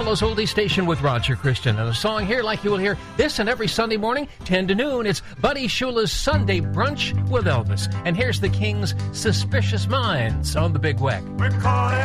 Buffalo's oldie station with Roger Christian. And a song here like you will hear this and every Sunday morning, 10 to noon. It's Buddy Shula's Sunday Brunch with Elvis. And here's the Kings' Suspicious Minds on the Big Weck.